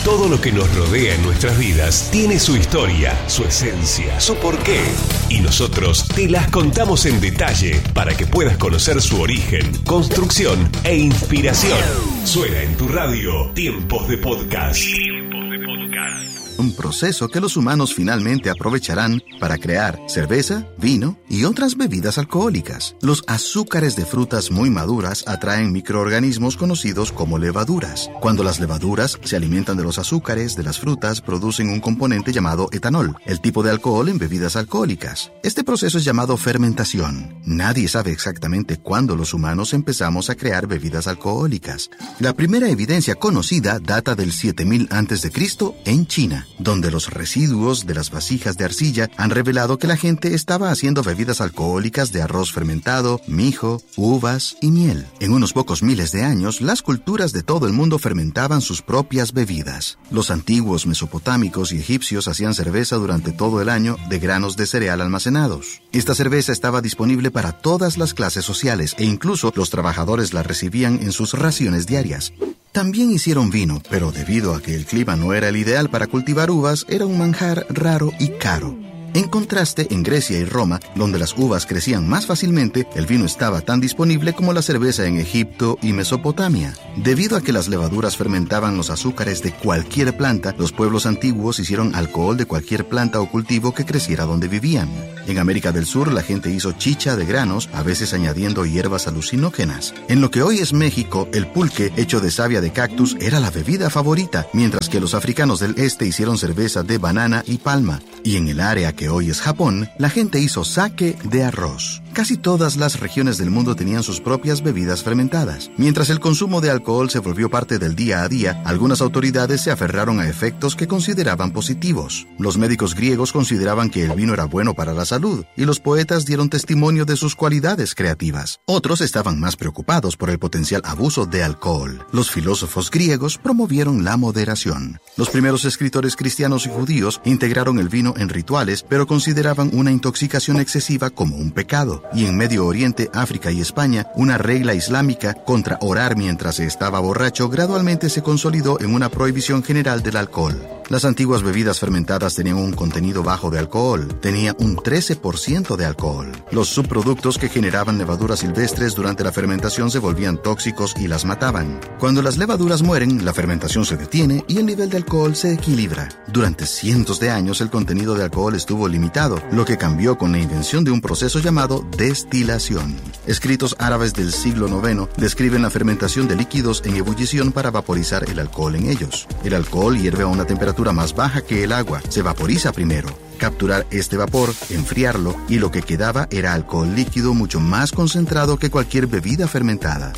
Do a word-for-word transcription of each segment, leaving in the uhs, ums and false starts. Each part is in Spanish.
Todo lo que nos rodea en nuestras vidas tiene su historia, su esencia, su porqué. Y nosotros te las contamos en detalle para que puedas conocer su origen, construcción e inspiración. Suena en tu radio Tiempos de Podcast. Tiempos de Podcast. Un proceso que los humanos finalmente aprovecharán para crear cerveza, vino y otras bebidas alcohólicas. Los azúcares de frutas muy maduras atraen microorganismos conocidos como levaduras. Cuando las levaduras se alimentan de los azúcares de las frutas, producen un componente llamado etanol, el tipo de alcohol en bebidas alcohólicas. Este proceso es llamado fermentación. Nadie sabe exactamente cuándo los humanos empezamos a crear bebidas alcohólicas. La primera evidencia conocida data del siete mil antes de Cristo en China, donde los residuos de las vasijas de arcilla han revelado que la gente estaba haciendo bebidas alcohólicas de arroz fermentado, mijo, uvas y miel. En unos pocos miles de años, las culturas de todo el mundo fermentaban sus propias bebidas. Los antiguos mesopotámicos y egipcios hacían cerveza durante todo el año de granos de cereal almacenados. Esta cerveza estaba disponible para todas las clases sociales e incluso los trabajadores la recibían en sus raciones diarias. También hicieron vino, pero debido a que el clima no era el ideal para cultivar uvas, era un manjar raro y caro. En contraste, en Grecia y Roma, donde las uvas crecían más fácilmente, el vino estaba tan disponible como la cerveza en Egipto y Mesopotamia. Debido a que las levaduras fermentaban los azúcares de cualquier planta, los pueblos antiguos hicieron alcohol de cualquier planta o cultivo que creciera donde vivían. En América del Sur, la gente hizo chicha de granos, a veces añadiendo hierbas alucinógenas. En lo que hoy es México, el pulque, hecho de savia de cactus, era la bebida favorita, mientras que los africanos del este hicieron cerveza de banana y palma. Y en el área que hoy es Japón, la gente hizo sake de arroz. Casi todas las regiones del mundo tenían sus propias bebidas fermentadas. Mientras el consumo de alcohol se volvió parte del día a día, algunas autoridades se aferraron a efectos que consideraban positivos. Los médicos griegos consideraban que el vino era bueno para la salud, y los poetas dieron testimonio de sus cualidades creativas. Otros estaban más preocupados por el potencial abuso de alcohol. Los filósofos griegos promovieron la moderación. Los primeros escritores cristianos y judíos integraron el vino en rituales, pero consideraban una intoxicación excesiva como un pecado. Y en Medio Oriente, África y España, una regla islámica contra orar mientras se estaba borracho gradualmente se consolidó en una prohibición general del alcohol. Las antiguas bebidas fermentadas tenían un contenido bajo de alcohol, tenía un trece por ciento de alcohol. Los subproductos que generaban levaduras silvestres durante la fermentación se volvían tóxicos y las mataban. Cuando las levaduras mueren, la fermentación se detiene y el nivel de alcohol se equilibra. Durante cientos de años el contenido de alcohol estuvo limitado, lo que cambió con la invención de un proceso llamado destilación. Escritos árabes del siglo noveno describen la fermentación de líquidos en ebullición para vaporizar el alcohol en ellos. El alcohol hierve a una temperatura más baja que el agua, se vaporiza primero. Capturar este vapor, enfriarlo, y lo que quedaba era alcohol líquido mucho más concentrado que cualquier bebida fermentada.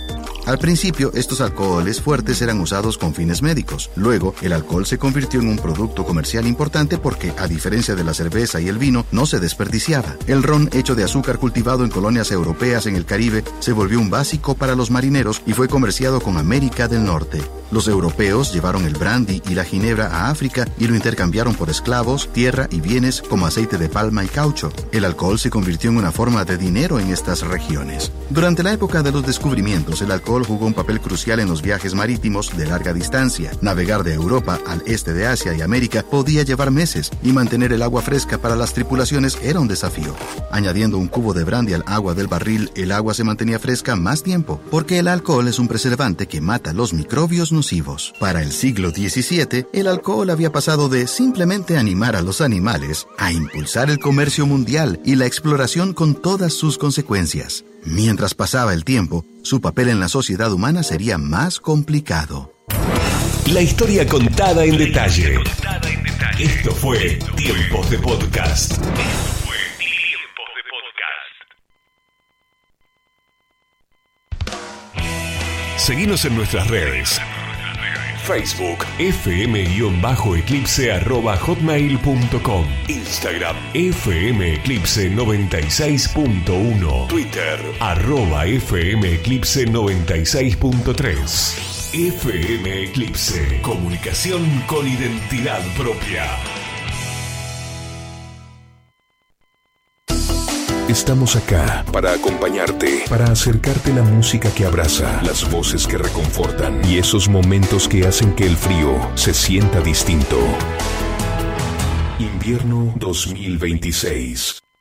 Al principio, estos alcoholes fuertes eran usados con fines médicos. Luego, el alcohol se convirtió en un producto comercial importante porque, a diferencia de la cerveza y el vino, no se desperdiciaba. El ron hecho de azúcar cultivado en colonias europeas en el Caribe se volvió un básico para los marineros y fue comerciado con América del Norte. Los europeos llevaron el brandy y la ginebra a África y lo intercambiaron por esclavos, tierra y bienes como aceite de palma y caucho. El alcohol se convirtió en una forma de dinero en estas regiones. Durante la época de los descubrimientos, el alcohol jugó un papel crucial en los viajes marítimos de larga distancia. Navegar de Europa al este de Asia y América podía llevar meses y mantener el agua fresca para las tripulaciones era un desafío. Añadiendo un cubo de brandy al agua del barril, el agua se mantenía fresca más tiempo, porque el alcohol es un preservante que mata los microbios nocivos. Para el siglo diecisiete, el alcohol había pasado de simplemente animar a los animales a impulsar el comercio mundial y la exploración con todas sus consecuencias. Mientras pasaba el tiempo, su papel en la sociedad humana sería más complicado. La historia contada en detalle. Esto fue Tiempos de Podcast. Seguinos en nuestras redes. Facebook, fm-eclipse arroba hotmail punto com. Instagram, fmeclipse noventa y seis punto uno. Twitter, arroba fmeclipse noventa y seis punto tres. F M Eclipse, comunicación con identidad propia. Estamos acá para acompañarte, para acercarte la música que abraza, las voces que reconfortan y esos momentos que hacen que el frío se sienta distinto. Invierno dos mil veintiséis.